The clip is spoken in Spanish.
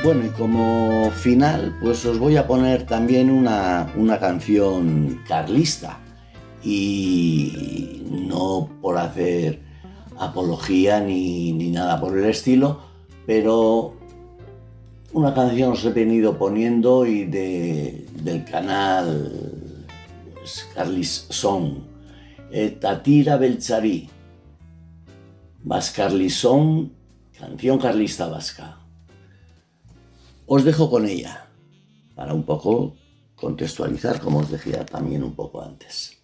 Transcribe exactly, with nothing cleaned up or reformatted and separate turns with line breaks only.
Bueno, y como final, pues os voy a poner también una, una canción carlista. Y no por hacer apología ni, ni nada por el estilo, pero una canción os he venido poniendo y de, del canal pues, Carlis Song, eh, Tatira Belcharí, Vascarlisón, canción carlista vasca. Os dejo con ella, para un poco contextualizar, como os decía también un poco antes.